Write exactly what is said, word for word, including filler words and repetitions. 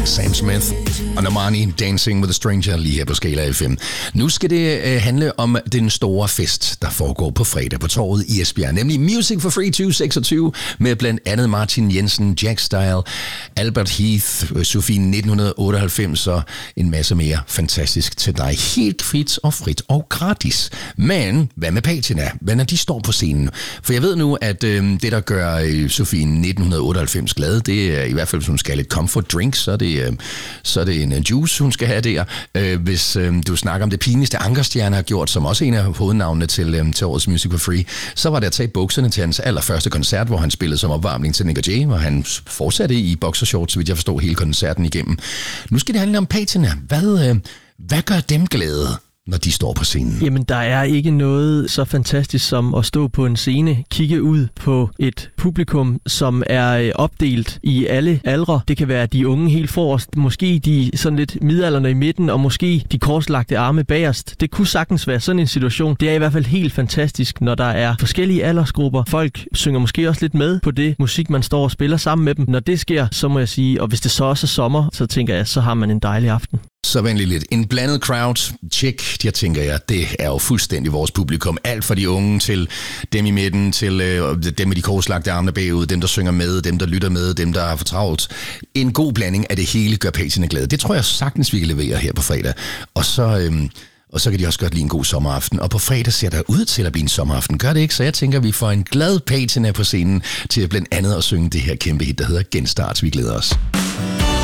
Sam Smith og Normani, Dancing with a Stranger, lige her på Skala F M. Nu skal det øh, handle om den store fest, der foregår på fredag på torvet i Esbjerg, nemlig Music for Free tyve seksogtyve, med blandt andet Martin Jensen, Jack Style, Albert Heath, Sofie nitten otteoghalvfems og en masse mere fantastisk til dig. Helt frit og frit og gratis. Men hvad med Patina? Hvad når de står på scenen? For jeg ved nu, at øh, det, der gør øh, Sofie nitten otteoghalvfems glad, det er i hvert fald, hvis hun skal have lidt comfort drink, så er det, øh, så er det en juice, hun skal have der. Øh, hvis øh, du snakker om det pinligste Ankerstjerne har gjort, som også en af hovednavnene til, øh, til årets Music for Free, så var det at tage bukserne til hans allerførste koncert, hvor han spillede som opvarmning til Nick og Jay, og han fortsatte i boxershorts, så vidt jeg forstod, hele koncerten igennem. Nu skal det handle om Patina. Hvad, øh, hvad gør dem glade, når de står på scenen? Jamen, der er ikke noget så fantastisk som at stå på en scene, kigge ud på et publikum, som er opdelt i alle aldre. Det kan være de unge helt forrest, måske de sådan lidt midaldrende i midten, og måske de korslagte arme bagerst. Det kunne sagtens være sådan en situation. Det er i hvert fald helt fantastisk, når der er forskellige aldersgrupper. Folk synger måske også lidt med på det musik, man står og spiller sammen med dem. Når det sker, så må jeg sige, og hvis det så også er sommer, så tænker jeg, så har man en dejlig aften. Så venlig lidt. En blandet crowd. Tjek, jeg tænker jeg, det er jo fuldstændig vores publikum. Alt fra de unge til dem i midten, til øh, dem med de korslagte armene bagud, dem der synger med, dem der lytter med, dem der har fortravlt. En god blanding af det hele gør Patina glade. Det tror jeg sagtens, vi kan levere her på fredag. Og så... Øh, Og så kan de også godt lide en god sommeraften. Og på fredag ser der ud til at blive en sommeraften. Gør det ikke? Så jeg tænker, at vi får en glad Patina på scenen til blandt andet at synge det her kæmpe hit, der hedder Genstart. Vi glæder os.